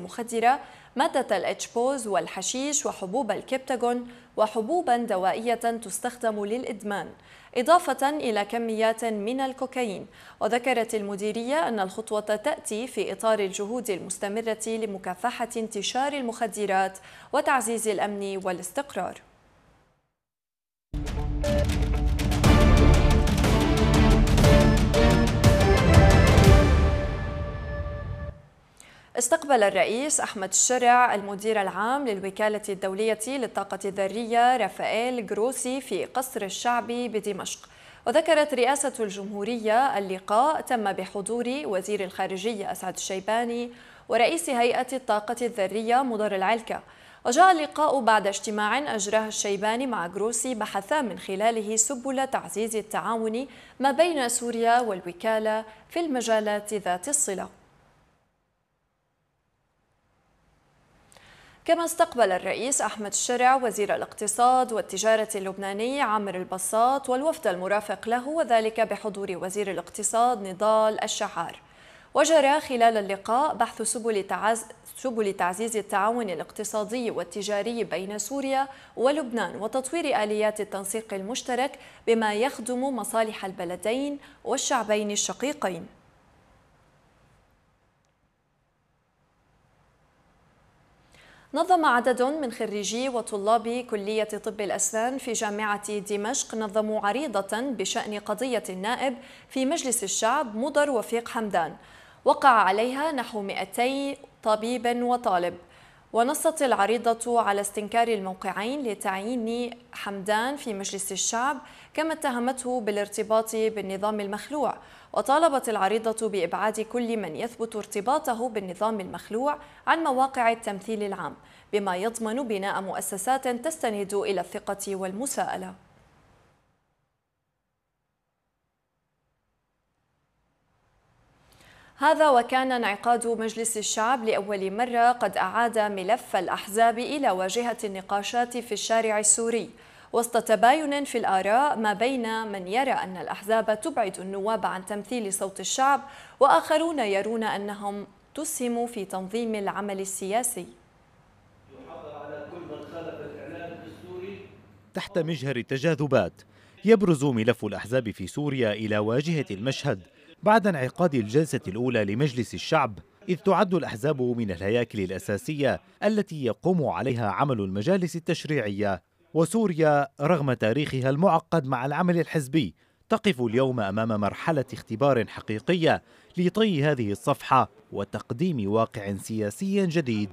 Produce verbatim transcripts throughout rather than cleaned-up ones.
المخدرة، مادة الإتشبوز والحشيش وحبوب الكبتاغون وحبوبا دوائية تستخدم للإدمان، إضافة إلى كميات من الكوكايين. وذكرت المديرية أن الخطوة تأتي في إطار الجهود المستمرة لمكافحة انتشار المخدرات وتعزيز الأمن والاستقرار. استقبل الرئيس أحمد الشرع المدير العام للوكالة الدولية للطاقة الذرية رافائيل جروسي في قصر الشعبي بدمشق. وذكرت رئاسة الجمهورية اللقاء تم بحضور وزير الخارجية أسعد الشيباني ورئيس هيئة الطاقة الذرية مضر العلكة. وجاء اللقاء بعد اجتماع أجراه الشيباني مع جروسي بحثا من خلاله سبل تعزيز التعاون ما بين سوريا والوكالة في المجالات ذات الصلة. كما استقبل الرئيس أحمد الشرع وزير الاقتصاد والتجارة اللبناني عامر البساط والوفد المرافق له، وذلك بحضور وزير الاقتصاد نضال الشعار. وجرى خلال اللقاء بحث سبل تعز... سبل تعزيز التعاون الاقتصادي والتجاري بين سوريا ولبنان وتطوير آليات التنسيق المشترك بما يخدم مصالح البلدين والشعبين الشقيقين. نظم عدد من خريجي وطلاب كلية طب الأسنان في جامعة دمشق نظموا عريضة بشأن قضية النائب في مجلس الشعب مضر وفيق حمدان، وقع عليها نحو مئتي طبيب وطالب. ونصت العريضة على استنكار الموقعين لتعيين حمدان في مجلس الشعب، كما اتهمته بالارتباط بالنظام المخلوع. وطالبت العريضة بإبعاد كل من يثبت ارتباطه بالنظام المخلوع عن مواقع التمثيل العام، بما يضمن بناء مؤسسات تستند إلى الثقة والمساءلة. هذا وكان انعقاد مجلس الشعب لأول مرة قد أعاد ملف الأحزاب إلى واجهة النقاشات في الشارع السوري، وسط تباين في الآراء ما بين من يرى أن الأحزاب تبعد النواب عن تمثيل صوت الشعب، وآخرون يرون أنهم تسهم في تنظيم العمل السياسي. تحت مجهر التجاذبات يبرز ملف الأحزاب في سوريا إلى واجهة المشهد بعد انعقاد الجلسة الأولى لمجلس الشعب، إذ تعد الأحزاب من الهياكل الأساسية التي يقوم عليها عمل المجالس التشريعية. وسوريا رغم تاريخها المعقد مع العمل الحزبي تقف اليوم أمام مرحلة اختبار حقيقية لطي هذه الصفحة وتقديم واقع سياسي جديد.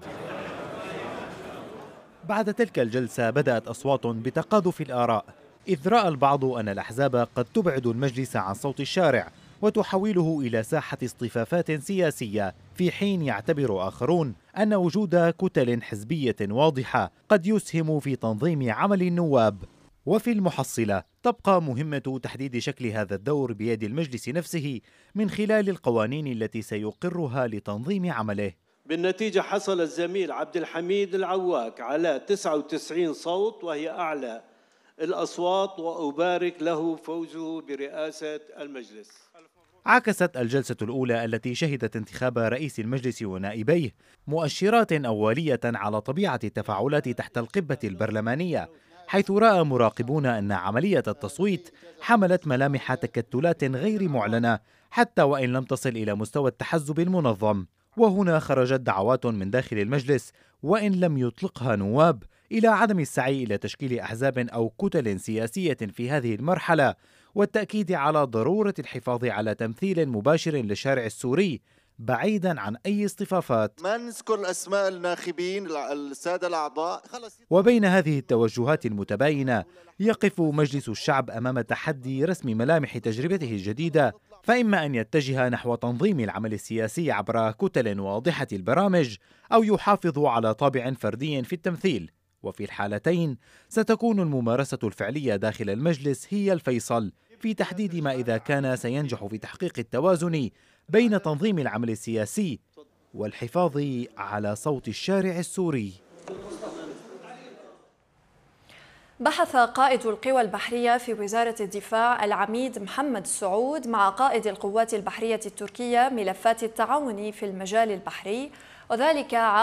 بعد تلك الجلسة بدأت أصوات بتقاذف الآراء، إذ رأى البعض أن الأحزاب قد تبعد المجلس عن صوت الشارع وتحوله إلى ساحة اصطفافات سياسية، في حين يعتبر آخرون أن وجود كتل حزبية واضحة قد يسهم في تنظيم عمل النواب. وفي المحصلة تبقى مهمة تحديد شكل هذا الدور بيد المجلس نفسه من خلال القوانين التي سيقرها لتنظيم عمله. بالنتيجة حصل الزميل عبد الحميد العواك على تسعة وتسعين صوت، وهي أعلى الأصوات، وأبارك له فوزه برئاسة المجلس. عكست الجلسة الأولى التي شهدت انتخاب رئيس المجلس ونائبيه مؤشرات أولية على طبيعة التفاعلات تحت القبة البرلمانية، حيث رأى مراقبون أن عملية التصويت حملت ملامح تكتلات غير معلنة حتى وإن لم تصل إلى مستوى التحزب المنظم. وهنا خرجت دعوات من داخل المجلس وإن لم يطلقها نواب إلى عدم السعي إلى تشكيل أحزاب أو كتل سياسية في هذه المرحلة، والتأكيد على ضرورة الحفاظ على تمثيل مباشر للشارع السوري بعيدا عن أي اصطفافات. ما نذكر أسماء الناخبين السادة الأعضاء. وبين هذه التوجهات المتباينة يقف مجلس الشعب أمام تحدي رسم ملامح تجربته الجديدة، فإما أن يتجه نحو تنظيم العمل السياسي عبر كتل واضحة البرامج، أو يحافظ على طابع فردي في التمثيل. وفي الحالتين ستكون الممارسة الفعلية داخل المجلس هي الفيصل في تحديد ما إذا كان سينجح في تحقيق التوازن بين تنظيم العمل السياسي والحفاظ على صوت الشارع السوري. بحث قائد القوى البحرية في وزارة الدفاع العميد محمد سعود مع قائد القوات البحرية التركية ملفات التعاون في المجال البحري، وذلك